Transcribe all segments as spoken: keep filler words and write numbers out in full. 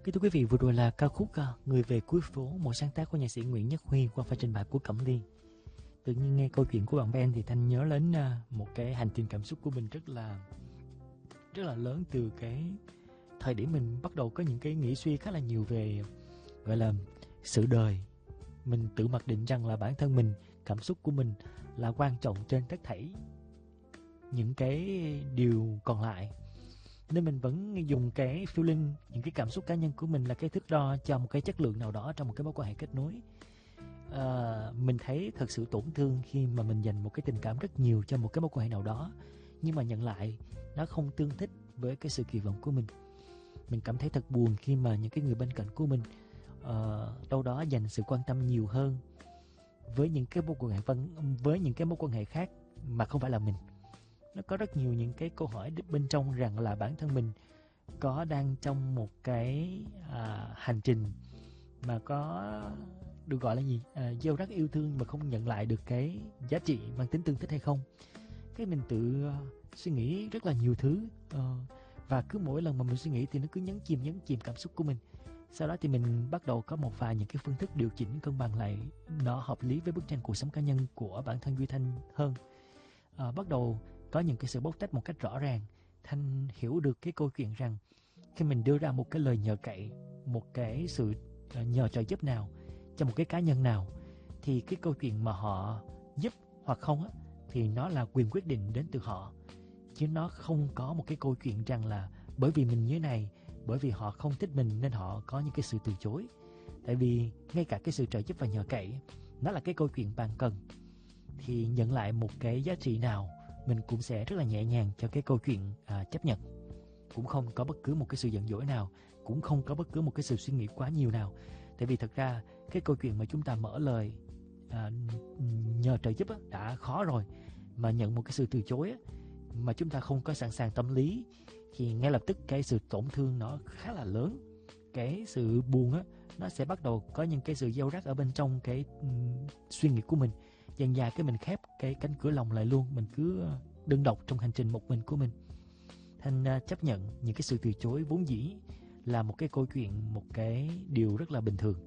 Kính thưa quý vị, vừa rồi là ca khúc à, Người về cuối phố, một sáng tác của nhạc sĩ Nguyễn Nhất Huy qua pha trình bày của Cẩm Liên. Tự nhiên nghe câu chuyện của bạn Ben thì Thanh nhớ đến à, một cái hành trình cảm xúc của mình rất là rất là lớn từ cái thời điểm mình bắt đầu có những cái nghĩ suy khá là nhiều về gọi là sự đời. Mình tự mặc định rằng là bản thân mình, cảm xúc của mình là quan trọng trên tất thảy những cái điều còn lại. Nên mình vẫn dùng cái feeling, những cái cảm xúc cá nhân của mình là cái thước đo cho một cái chất lượng nào đó trong một cái mối quan hệ kết nối. À, mình thấy thật sự tổn thương khi mà mình dành một cái tình cảm rất nhiều cho một cái mối quan hệ nào đó, nhưng mà nhận lại nó không tương thích với cái sự kỳ vọng của mình. Mình cảm thấy thật buồn khi mà những cái người bên cạnh của mình uh, đâu đó dành sự quan tâm nhiều hơn với những cái mối quan hệ với những cái mối quan hệ khác mà không phải là mình. Nó có rất nhiều những cái câu hỏi bên trong rằng là bản thân mình có đang trong một cái à, hành trình mà có được gọi là gì, à, gieo rắc yêu thương mà không nhận lại được cái giá trị mang tính tương thích hay không. Cái mình tự uh, suy nghĩ rất là nhiều thứ, uh, và cứ mỗi lần mà mình suy nghĩ thì nó cứ nhấn chìm nhấn chìm cảm xúc của mình. Sau đó thì mình bắt đầu có một vài những cái phương thức điều chỉnh cân bằng lại nó hợp lý với bức tranh cuộc sống cá nhân của bản thân Duy Thanh hơn. Uh, bắt đầu có những cái sự bóc tách một cách rõ ràng. Thanh hiểu được cái câu chuyện rằng khi mình đưa ra một cái lời nhờ cậy, một cái sự nhờ trợ giúp nào cho một cái cá nhân nào, thì cái câu chuyện mà họ giúp hoặc không á, thì nó là quyền quyết định đến từ họ, chứ nó không có một cái câu chuyện rằng là bởi vì mình như thế này, bởi vì họ không thích mình nên họ có những cái sự từ chối. Tại vì ngay cả cái sự trợ giúp và nhờ cậy, nó là cái câu chuyện bạn cần, thì nhận lại một cái giá trị nào mình cũng sẽ rất là nhẹ nhàng cho cái câu chuyện à, chấp nhận. Cũng không có bất cứ một cái sự giận dỗi nào, cũng không có bất cứ một cái sự suy nghĩ quá nhiều nào. Tại vì thật ra cái câu chuyện mà chúng ta mở lời à, nhờ trợ giúp á, đã khó rồi, mà nhận một cái sự từ chối á, mà chúng ta không có sẵn sàng tâm lý, thì ngay lập tức cái sự tổn thương nó khá là lớn. Cái sự buồn á, nó sẽ bắt đầu có những cái sự gieo rắc ở bên trong cái um, suy nghĩ của mình. Dần dà cái mình khép cái cánh cửa lòng lại luôn, mình cứ đơn độc trong hành trình một mình của mình. Thanh uh, chấp nhận những cái sự từ chối vốn dĩ là một cái câu chuyện, một cái điều rất là bình thường.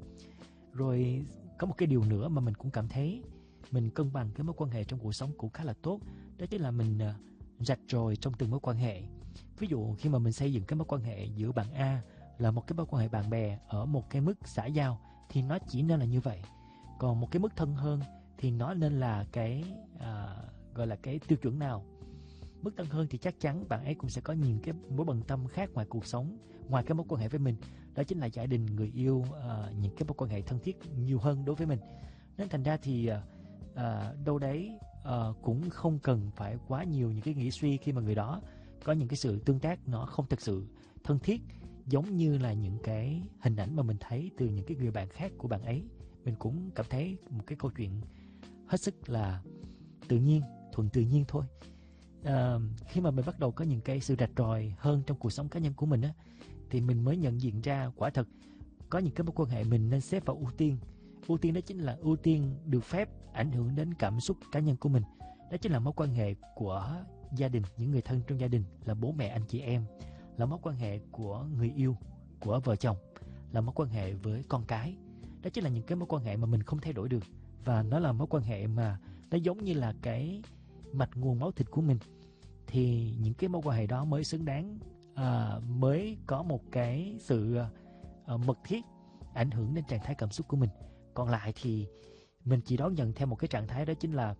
Rồi có một cái điều nữa mà mình cũng cảm thấy mình cân bằng cái mối quan hệ trong cuộc sống cũng khá là tốt. Đó chính là mình uh, rạch ròi trong từng mối quan hệ. Ví dụ khi mà mình xây dựng cái mối quan hệ giữa bạn A là một cái mối quan hệ bạn bè ở một cái mức xã giao, thì nó chỉ nên là như vậy. Còn một cái mức thân hơn thì nó nên là cái à, gọi là cái tiêu chuẩn nào. Mức thân hơn thì chắc chắn bạn ấy cũng sẽ có nhiều cái mối bận tâm khác ngoài cuộc sống, ngoài cái mối quan hệ với mình. Đó chính là gia đình, người yêu, à, những cái mối quan hệ thân thiết nhiều hơn đối với mình. Nên thành ra thì à, đâu đấy à, cũng không cần phải quá nhiều những cái nghĩ suy khi mà người đó có những cái sự tương tác nó không thực sự thân thiết, giống như là những cái hình ảnh mà mình thấy từ những cái người bạn khác của bạn ấy. Mình cũng cảm thấy một cái câu chuyện hết sức là tự nhiên, thuận tự nhiên thôi. À, khi mà mình bắt đầu có những cái sự rạch ròi hơn trong cuộc sống cá nhân của mình á, thì mình mới nhận diện ra quả thật có những cái mối quan hệ mình nên xếp vào ưu tiên. Ưu tiên đó chính là ưu tiên được phép ảnh hưởng đến cảm xúc cá nhân của mình. Đó chính là mối quan hệ của gia đình, những người thân trong gia đình, là bố mẹ, anh chị em, là mối quan hệ của người yêu, của vợ chồng, là mối quan hệ với con cái. Đó chính là những cái mối quan hệ mà mình không thay đổi được, và nó là mối quan hệ mà nó giống như là cái mạch nguồn máu thịt của mình. Thì những cái mối quan hệ đó mới xứng đáng, à, mới có một cái sự à, mật thiết ảnh hưởng đến trạng thái cảm xúc của mình. Còn lại thì mình chỉ đón nhận theo một cái trạng thái, đó chính là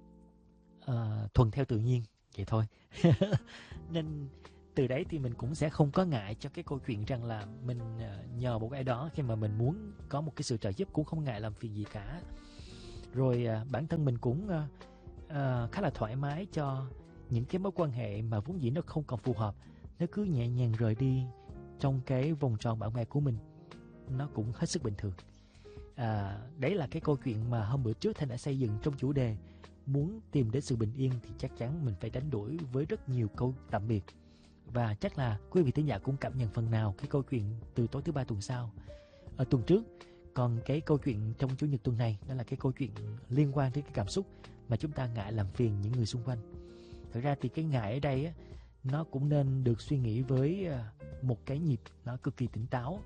à, thuần theo tự nhiên vậy thôi. Nên từ đấy thì mình cũng sẽ không có ngại cho cái câu chuyện rằng là mình nhờ một ai đó khi mà mình muốn có một cái sự trợ giúp, cũng không ngại làm việc gì cả. Rồi à, bản thân mình cũng à, à, khá là thoải mái cho những cái mối quan hệ mà vốn dĩ nó không còn phù hợp, nó cứ nhẹ nhàng rời đi trong cái vòng tròn bạn bè của mình, nó cũng hết sức bình thường. À, đấy là cái câu chuyện mà hôm bữa trước Thanh đã xây dựng trong chủ đề muốn tìm đến sự bình yên, thì chắc chắn mình phải đánh đổi với rất nhiều câu tạm biệt. Và chắc là quý vị thính giả cũng cảm nhận phần nào cái câu chuyện từ tối thứ ba tuần sau, ở tuần trước. Còn cái câu chuyện trong chủ nhật tuần này, đó là cái câu chuyện liên quan đến cái cảm xúc mà chúng ta ngại làm phiền những người xung quanh. Thực ra thì cái ngại ở đây á, nó cũng nên được suy nghĩ với một cái nhịp nó cực kỳ tỉnh táo.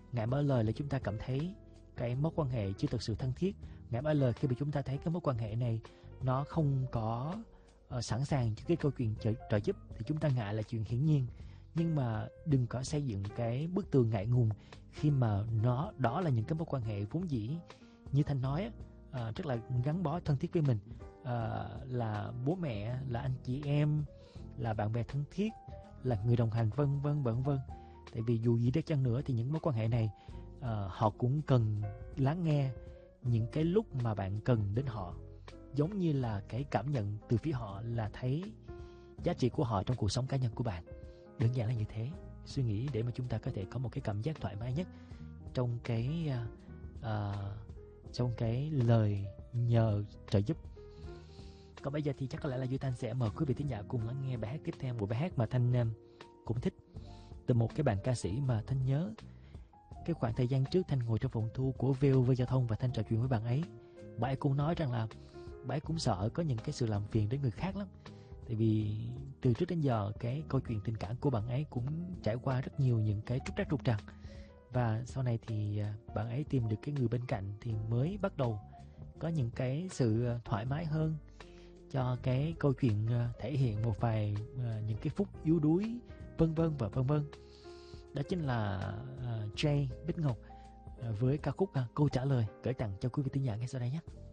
ngại mở lời là chúng ta cảm thấy cái mối quan hệ chưa thực sự thân thiết. Ngại mở lời khi mà chúng ta thấy cái mối quan hệ này nó không có uh, sẵn sàng cho cái câu chuyện trợ, trợ giúp thì chúng ta ngại là chuyện hiển nhiên. Nhưng mà đừng có xây dựng cái bức tường ngại ngùng khi mà nó đó là những cái mối quan hệ vốn dĩ như Thanh nói uh, rất là gắn bó thân thiết với mình, uh, là bố mẹ, là anh chị em, là bạn bè thân thiết, là người đồng hành, vân vân vân vân. Tại vì dù gì đi chăng nữa thì những mối quan hệ này uh, họ cũng cần lắng nghe những cái lúc mà bạn cần đến họ, giống như là cái cảm nhận từ phía họ là thấy giá trị của họ trong cuộc sống cá nhân của bạn. Đơn giản là như thế. Suy nghĩ để mà chúng ta có thể có một cái cảm giác thoải mái nhất trong cái uh, uh, trong cái lời nhờ trợ giúp. Còn bây giờ thì chắc có lẽ là Duy Thanh sẽ mời quý vị thính giả cùng lắng nghe bài hát tiếp theo, một bài hát mà Thanh um, cũng thích, từ một cái bạn ca sĩ mà Thanh nhớ cái khoảng thời gian trước Thanh ngồi trong phòng thu của vê o vê Giao thông và Thanh trò chuyện với bạn ấy. Bạn ấy cũng nói rằng là bạn ấy cũng sợ có những cái sự làm phiền đến người khác lắm. Tại vì từ trước đến giờ cái câu chuyện tình cảm của bạn ấy cũng trải qua rất nhiều những cái trúc trắc trục trặc. Và sau này thì bạn ấy tìm được cái người bên cạnh thì mới bắt đầu có những cái sự thoải mái hơn cho cái câu chuyện thể hiện một vài những cái phút yếu đuối vân vân và vân vân. Đó chính là uh, Jay Bích Ngọc uh, với ca khúc uh, Câu Trả Lời, gửi tặng cho quý vị thính giả ngay sau đây nhé.